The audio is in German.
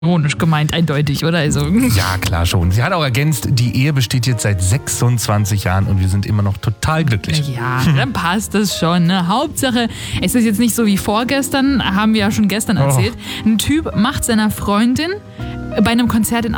ironisch gemeint, eindeutig, oder? Also. Ja, klar schon. Sie hat auch ergänzt, die Ehe besteht jetzt seit 26 Jahren und wir sind immer noch total glücklich. Ja, dann passt das schon. Ne? Hauptsache, es ist jetzt nicht so wie vorgestern, haben wir ja schon gestern erzählt. Ein Typ macht seiner Freundin bei einem Konzert in